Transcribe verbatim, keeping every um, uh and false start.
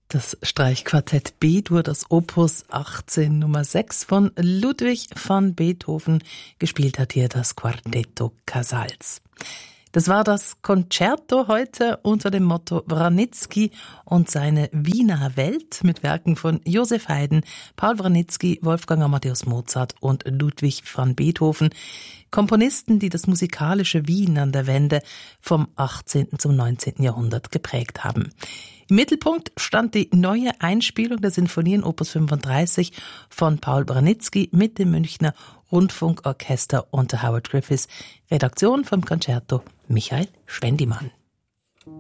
Das Streichquartett B-Dur, das Opus achtzehn Nummer sechs von Ludwig van Beethoven. Gespielt hat hier das Quartetto Casals. Das war das Concerto heute unter dem Motto Wranitzky und seine Wiener Welt mit Werken von Joseph Haydn, Paul Wranitzky, Wolfgang Amadeus Mozart und Ludwig van Beethoven. Komponisten, die das musikalische Wien an der Wende vom achtzehnten zum neunzehnten Jahrhundert geprägt haben. Im Mittelpunkt stand die neue Einspielung der Sinfonien Opus fünfunddreißig von Paul Wranitzky mit dem Münchner Rundfunkorchester unter Howard Griffiths. Redaktion vom Concerto Michael Schwendimann.